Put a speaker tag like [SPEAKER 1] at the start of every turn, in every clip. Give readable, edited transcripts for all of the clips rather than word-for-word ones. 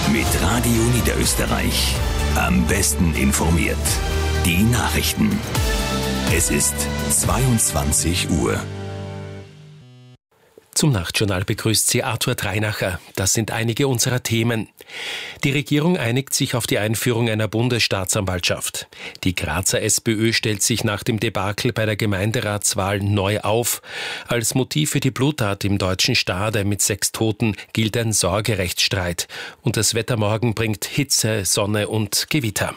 [SPEAKER 1] Mit Radio Niederösterreich. Am besten informiert. Die Nachrichten. Es ist 22 Uhr.
[SPEAKER 2] Zum Nachtjournal begrüßt Sie Arthur Dreinacher. Das sind einige unserer Themen. Die Regierung einigt sich auf die Einführung einer Bundesstaatsanwaltschaft. Die Grazer SPÖ stellt sich nach dem Debakel bei der Gemeinderatswahl neu auf. Als Motiv für die Bluttat im Deutschen Stade mit 6 Toten gilt ein Sorgerechtsstreit. Und das Wetter morgen bringt Hitze, Sonne und Gewitter.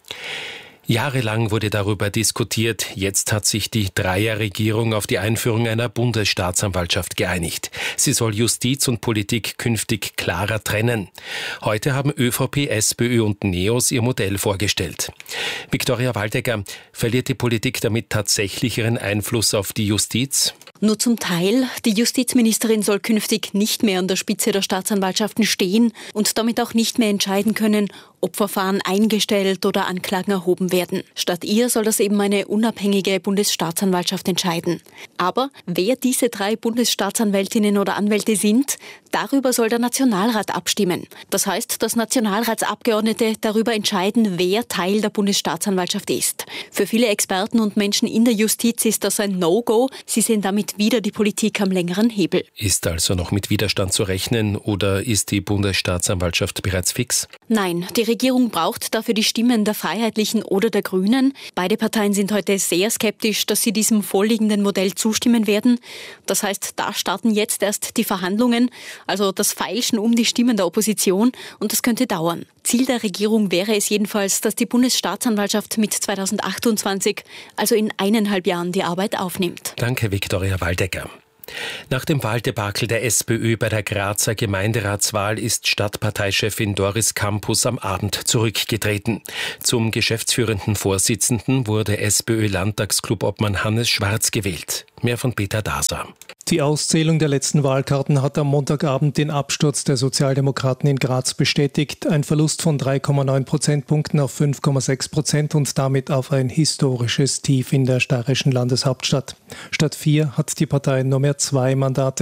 [SPEAKER 2] Jahrelang wurde darüber diskutiert. Jetzt hat sich die Dreierregierung auf die Einführung einer Bundesstaatsanwaltschaft geeinigt. Sie soll Justiz und Politik künftig klarer trennen. Heute haben ÖVP, SPÖ und NEOS ihr Modell vorgestellt. Viktoria Waldecker, verliert die Politik damit tatsächlich ihren Einfluss auf die Justiz?
[SPEAKER 3] Nur zum Teil. Die Justizministerin soll künftig nicht mehr an der Spitze der Staatsanwaltschaften stehen und damit auch nicht mehr entscheiden können, ob Verfahren eingestellt oder Anklagen erhoben werden. Statt ihr soll das eben eine unabhängige Bundesstaatsanwaltschaft entscheiden. Aber wer diese 3 Bundesstaatsanwältinnen oder Anwälte sind, darüber soll der Nationalrat abstimmen. Das heißt, dass Nationalratsabgeordnete darüber entscheiden, wer Teil der Bundesstaatsanwaltschaft ist. Für viele Experten und Menschen in der Justiz ist das ein No-Go. Sie sehen damit wieder die Politik am längeren Hebel.
[SPEAKER 2] Ist also noch mit Widerstand zu rechnen oder ist die Bundesstaatsanwaltschaft bereits fix?
[SPEAKER 3] Nein, die Regierung braucht dafür die Stimmen der Freiheitlichen oder der Grünen. Beide Parteien sind heute sehr skeptisch, dass sie diesem vorliegenden Modell zustimmen werden. Das heißt, da starten jetzt erst die Verhandlungen, also das Feilschen um die Stimmen der Opposition, und das könnte dauern. Ziel der Regierung wäre es jedenfalls, dass die Bundesstaatsanwaltschaft mit 2028, also in 1,5 Jahren, die Arbeit aufnimmt.
[SPEAKER 2] Danke, Viktoria Waldecker. Nach dem Wahldebakel der SPÖ bei der Grazer Gemeinderatswahl ist Stadtparteichefin Doris Campus am Abend zurückgetreten. Zum geschäftsführenden Vorsitzenden wurde SPÖ-Landtagsclub-Obmann Hannes Schwarz gewählt. Mehr von Peter Daser.
[SPEAKER 4] Die Auszählung der letzten Wahlkarten hat am Montagabend den Absturz der Sozialdemokraten in Graz bestätigt. Ein Verlust von 3,9 Prozentpunkten auf 5,6% und damit auf ein historisches Tief in der steirischen Landeshauptstadt. Statt 4 hat die Partei nur mehr 2 Mandate.